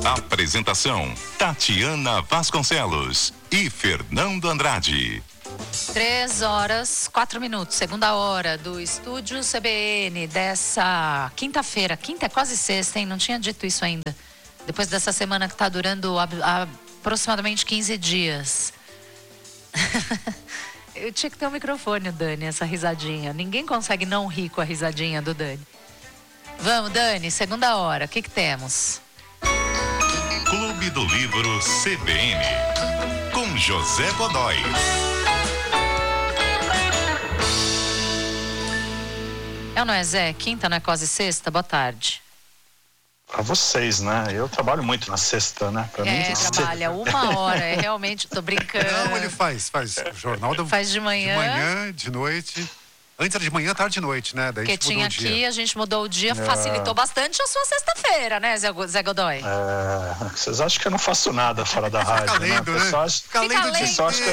Apresentação: Tatiana Vasconcelos e Fernando Andrade. 3h04, segunda hora do estúdio CBN dessa quinta-feira. Quinta é quase sexta, hein? Não tinha dito isso ainda. Depois dessa semana que está durando aproximadamente 15 dias. Eu tinha que ter um microfone, Dani, essa risadinha. Ninguém consegue não rir com a risadinha do Dani. Vamos, Dani, segunda hora. O que temos? Clube do Livro CBN, com José Godoy. É ou não é, Zé? Quinta não é quase sexta? Boa tarde. Pra vocês, né? Eu trabalho muito na sexta, né? Pra mim, trabalha 1 hora, realmente, tô brincando. Não, ele faz jornal faz de manhã. De manhã, de noite. Antes era de manhã, tarde e noite, né? Daí porque tinha aqui, a gente mudou o dia, facilitou bastante a sua sexta-feira, né, Zé Godoy? Vocês acham que eu não faço nada fora da rádio, fica lendo, né? Fica lendo de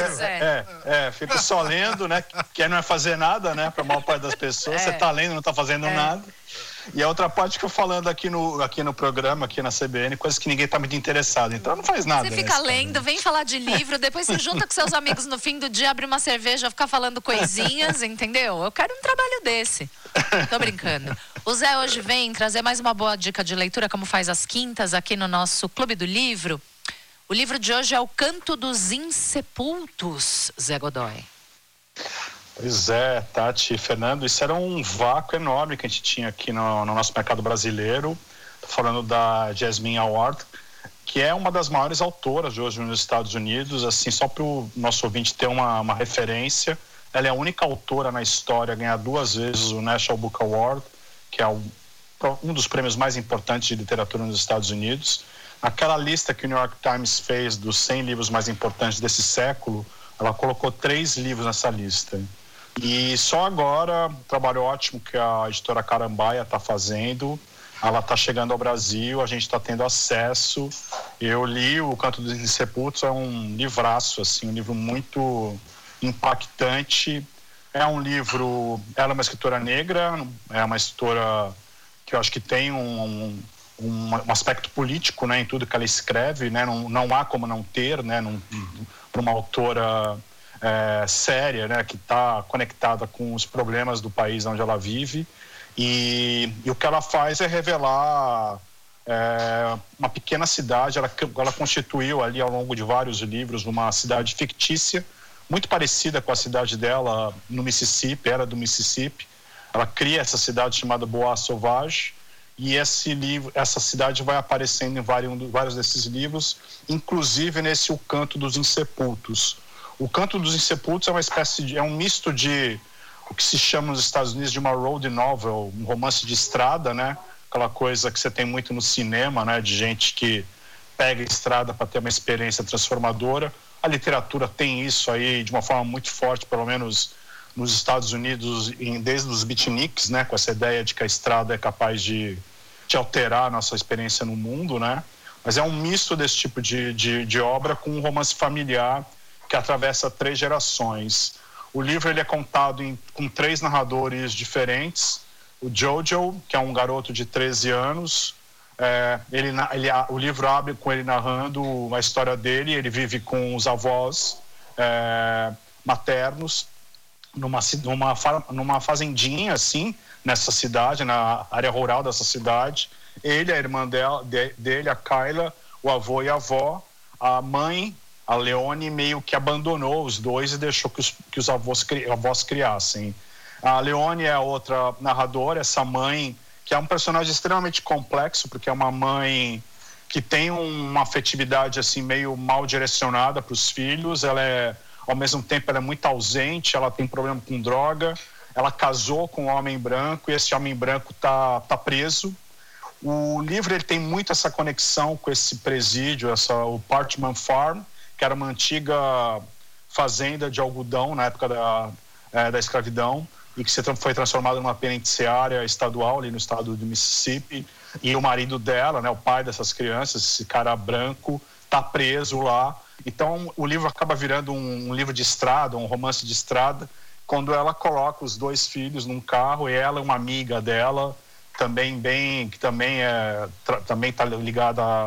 fico só lendo, né? Que não é fazer nada, né? Pra maior parte das pessoas. Você tá lendo, não tá fazendo nada. E a outra parte que eu falando aqui no programa, aqui na CBN, coisas que ninguém tá muito interessado. Então não faz nada. Você fica lendo, vem falar de livro, depois se junta com seus amigos no fim do dia, abre uma cerveja, fica falando coisinhas, entendeu? Eu quero um trabalho desse. Tô brincando. O Zé hoje vem trazer mais uma boa dica de leitura, como faz às quintas aqui no nosso Clube do Livro. O livro de hoje é O Canto dos Insepultos, Zé Godoy. Pois é, Tati e Fernando, isso era um vácuo enorme que a gente tinha aqui no nosso mercado brasileiro. Tô falando da Jasmine Award, que é uma das maiores autoras de hoje nos Estados Unidos. Assim, só para o nosso ouvinte ter uma referência, ela é a única autora na história a ganhar 2 vezes o National Book Award, que é um dos prêmios mais importantes de literatura nos Estados Unidos. Aquela lista que o New York Times fez dos 100 livros mais importantes desse século, ela colocou 3 livros nessa lista. E só agora, trabalho ótimo que a editora Carambaia está fazendo, ela está chegando ao Brasil, a gente está tendo acesso. Eu li O Canto dos Insepultos, é um livraço, assim, um livro muito impactante. É um livro, ela é uma escritora negra, é uma escritora que eu acho que tem um aspecto político, né, em tudo que ela escreve, né, não há como não ter, né, para uma autora séria, né, que está conectada com os problemas do país onde ela vive, e o que ela faz é revelar uma pequena cidade. Ela constituiu ali ao longo de vários livros uma cidade fictícia, muito parecida com a cidade dela no Mississippi, era do Mississippi. Ela cria essa cidade chamada Bois Sauvage, e essa cidade vai aparecendo em vários desses livros, inclusive nesse O Canto dos Insepultos. O Canto dos Insepultos é uma espécie um misto de o que se chama nos Estados Unidos de uma road novel, um romance de estrada, né? Aquela coisa que você tem muito no cinema, né? De gente que pega a estrada para ter uma experiência transformadora. A literatura tem isso aí de uma forma muito forte, pelo menos nos Estados Unidos, desde os beatniks, né? Com essa ideia de que a estrada é capaz de alterar a nossa experiência no mundo, né? Mas é um misto desse tipo de obra com um romance familiar que atravessa 3 gerações. O livro ele é contado com 3 narradores diferentes. O Jojo, que é um garoto de 13 anos, o livro abre com ele narrando a história dele. Ele vive com os avós maternos numa fazendinha, assim, nessa cidade, na área rural dessa cidade. Ele, a irmã dele, a Kyla, o avô e a avó. A mãe, a Leone, meio que abandonou os dois e deixou que os avós criassem. A Leone é a outra narradora, essa mãe, que é um personagem extremamente complexo, porque é uma mãe que tem uma afetividade assim, meio mal direcionada para os filhos. Ao mesmo tempo, ela é muito ausente, ela tem problema com droga. Ela casou com um homem branco e esse homem branco tá preso. O livro ele tem muito essa conexão com esse presídio, o Parchman Farm, que era uma antiga fazenda de algodão na época da escravidão, e que foi transformada numa penitenciária estadual ali no estado do Mississippi. E o marido dela, né, o pai dessas crianças, esse cara branco, está preso lá. Então o livro acaba virando um livro de estrada, um romance de estrada, quando ela coloca os 2 filhos num carro, e ela, uma amiga dela, que também está ligada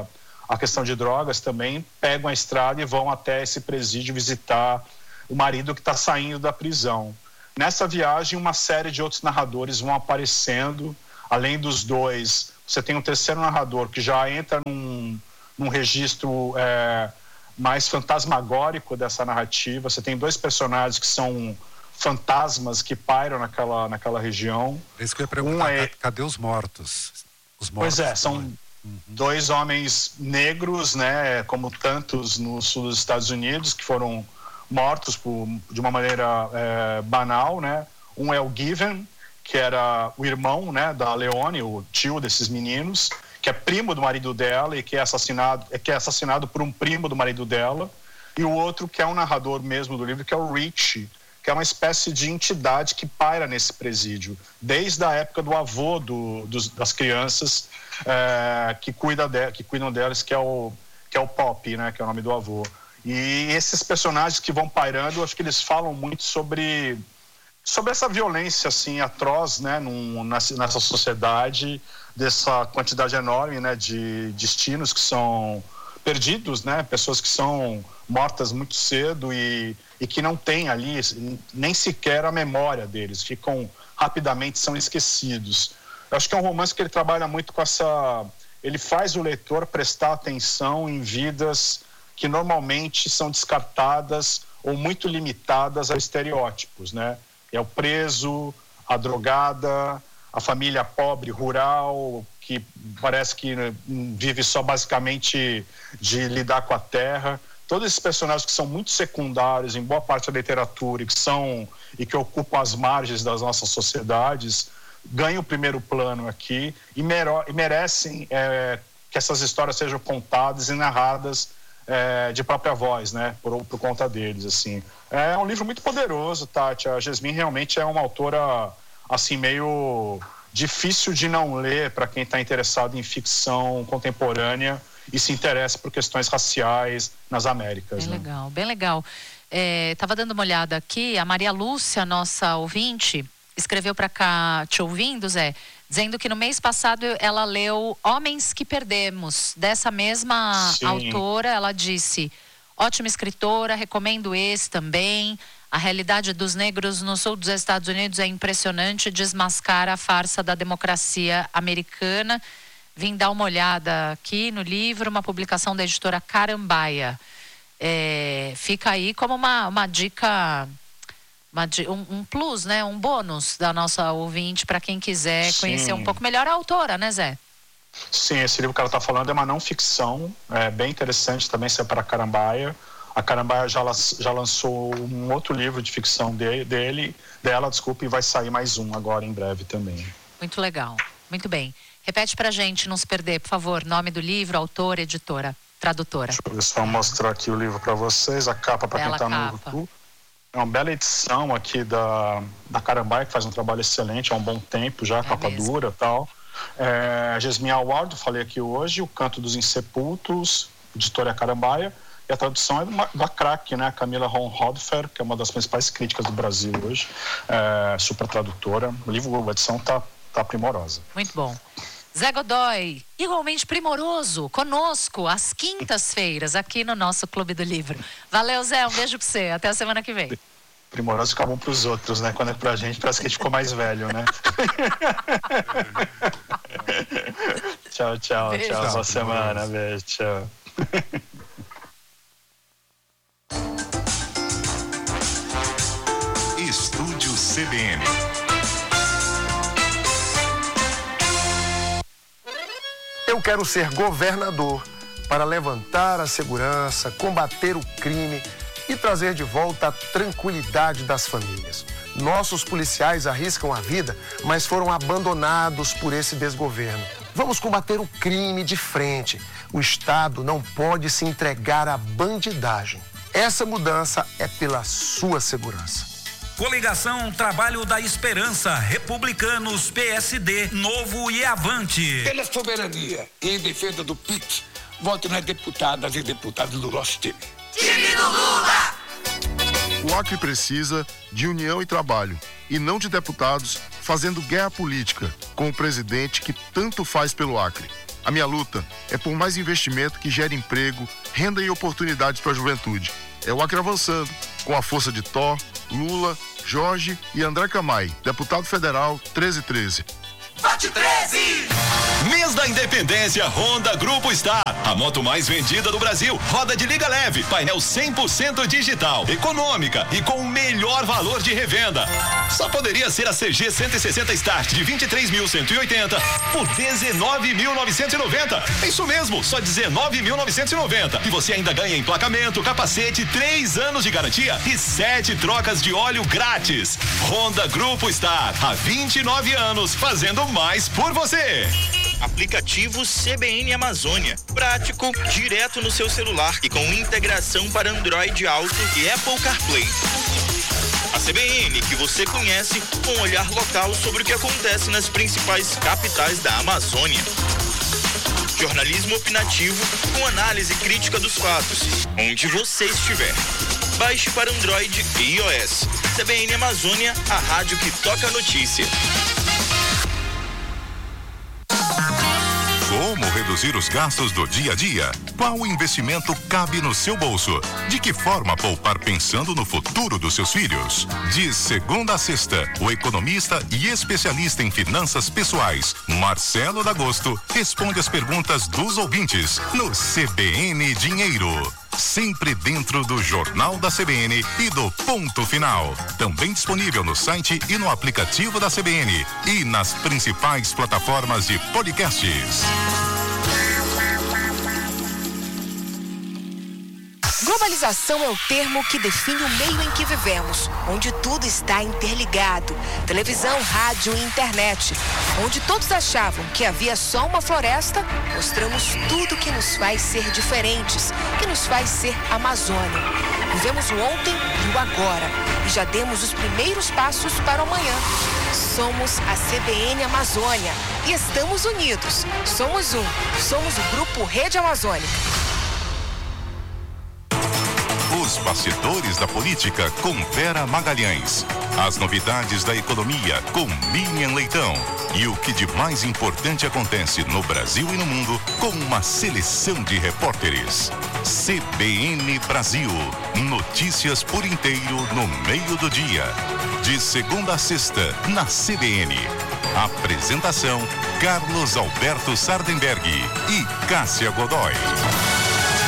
a questão de drogas também, pegam a estrada e vão até esse presídio visitar o marido que está saindo da prisão. Nessa viagem, uma série de outros narradores vão aparecendo, além dos dois. Você tem um terceiro narrador que já entra num registro mais fantasmagórico dessa narrativa. Você tem dois personagens que são fantasmas que pairam naquela região. Isso que eu ia perguntar, cadê os mortos? Os mortos? Pois é, são dois homens negros, né, como tantos no sul dos Estados Unidos, que foram mortos de uma maneira banal, né? Um é o Given, que era o irmão, né, da Leone, o tio desses meninos, que é primo do marido dela e que é assassinado por um primo do marido dela. E o outro, que é um narrador mesmo do livro, que é o Rich, que é uma espécie de entidade que paira nesse presídio, desde a época do avô das crianças que cuidam delas, que é o Pop, né, que é o nome do avô. E esses personagens que vão pairando, eu acho que eles falam muito sobre essa violência assim atroz, né, nessa sociedade, dessa quantidade enorme, né, de destinos que são perdidos, né, pessoas que são mortas muito cedo e que não têm ali nem sequer a memória deles, rapidamente são esquecidos. Eu acho que é um romance que ele trabalha muito com ele faz o leitor prestar atenção em vidas que normalmente são descartadas ou muito limitadas a estereótipos, né? É o preso, a drogada, a família pobre, rural, que parece que vive só basicamente de lidar com a terra. Todos esses personagens que são muito secundários em boa parte da literatura e que ocupam as margens das nossas sociedades, ganham o primeiro plano aqui e merecem que essas histórias sejam contadas e narradas de própria voz, né, por conta deles, assim. É um livro muito poderoso, Tati. A Yasmine realmente é uma autora, assim, meio difícil de não ler para quem está interessado em ficção contemporânea e se interessa por questões raciais nas Américas. Bem legal, bem legal. Tava dando uma olhada aqui, a Maria Lúcia, nossa ouvinte, escreveu para cá, te ouvindo, Zé, dizendo que no mês passado ela leu Homens que Perdemos, dessa mesma autora. Ela disse: ótima escritora, recomendo esse também. A realidade dos negros no sul dos Estados Unidos é impressionante, desmascara a farsa da democracia americana. Vim dar uma olhada aqui no livro, uma publicação da editora Carambaia. Fica aí como uma dica, um plus, né? Um bônus da nossa ouvinte para quem quiser conhecer um pouco melhor a autora, né, Zé? Sim, esse livro que ela está falando é uma não ficção, bem interessante também, se é para a Carambaia. A Carambaia já lançou um outro livro de ficção dela, e vai sair mais um agora em breve também. Muito legal, muito bem. Repete pra gente, não se perder, por favor, nome do livro, autora, editora, tradutora. Deixa eu só mostrar aqui o livro para vocês, a capa para quem está no YouTube. É uma bela edição aqui da Carambaia, que faz um trabalho excelente há um bom tempo já, capa dura e tal. Yasmine Award, falei aqui hoje, O Canto dos Insepultos, editora Carambaia, e a tradução é da craque, né, Camila Ronhofer, que é uma das principais críticas do Brasil hoje, super tradutora. O livro, a edição tá primorosa. Muito bom. Zé Godoy, igualmente primoroso, conosco às quintas-feiras aqui no nosso Clube do Livro. Valeu, Zé, um beijo pra você, até a semana que vem. Primoroso fica bom pros outros, né? Quando é pra gente, parece que a gente ficou mais velho, né? Tchau, beijo. Tchau, boa semana, beijo, tchau. Estúdio CBN. Eu quero ser governador para levantar a segurança, combater o crime e trazer de volta a tranquilidade das famílias. Nossos policiais arriscam a vida, mas foram abandonados por esse desgoverno. Vamos combater o crime de frente. O Estado não pode se entregar à bandidagem. Essa mudança é pela sua segurança. Coligação Trabalho da Esperança, Republicanos, PSD, Novo e Avante. Pela soberania e em defesa do PIT, vote nas deputadas e deputados do nosso time. Time do Lula! O Acre precisa de união e trabalho. e não de deputados, fazendo guerra política com o presidente que tanto faz pelo Acre. A minha luta é por mais investimento que gere emprego, renda e oportunidades para a juventude. É o Acre avançando, com a força de Thor, Lula, Jorge e André Camay, deputado federal 1313. Vote 13! Mês da Independência Honda Grupo Star. A moto mais vendida do Brasil. Roda de liga leve, painel 100% digital, econômica e com o melhor valor de revenda. Só poderia ser a CG 160 Start de 23.180 por 19.990. É isso mesmo, só 19.990. E você ainda ganha emplacamento, capacete, 3 anos de garantia e 7 trocas de óleo grátis. Honda Grupo Star, há 29 anos, fazendo mais por você. Aplicativo CBN Amazônia. Prático, direto no seu celular e com integração para Android Auto e Apple CarPlay. A CBN que você conhece com um olhar local sobre o que acontece nas principais capitais da Amazônia. Jornalismo opinativo com análise crítica dos fatos, onde você estiver. Baixe para Android e iOS. CBN Amazônia, a rádio que toca a notícia. Como reduzir os gastos do dia a dia? Qual investimento cabe no seu bolso? De que forma poupar pensando no futuro dos seus filhos? De segunda a sexta, o economista e especialista em finanças pessoais, Marcelo D'Agosto, responde as perguntas dos ouvintes no CBN Dinheiro. Sempre dentro do Jornal da CBN e do Ponto Final. Também disponível no site e no aplicativo da CBN e nas principais plataformas de podcasts. Globalização é o termo que define o meio em que vivemos, onde tudo está interligado. Televisão, rádio e internet. Onde todos achavam que havia só uma floresta, mostramos tudo que nos faz ser diferentes, que nos faz ser Amazônia. Vivemos o ontem e o agora, e já demos os primeiros passos para o amanhã. Somos a CBN Amazônia e estamos unidos. Somos o Grupo Rede Amazônica. Os bastidores da política com Vera Magalhães. As novidades da economia com Miriam Leitão. E o que de mais importante acontece no Brasil e no mundo com uma seleção de repórteres. CBN Brasil. Notícias por inteiro no meio do dia. De segunda a sexta, na CBN. Apresentação: Carlos Alberto Sardenberg e Cássia Godoy.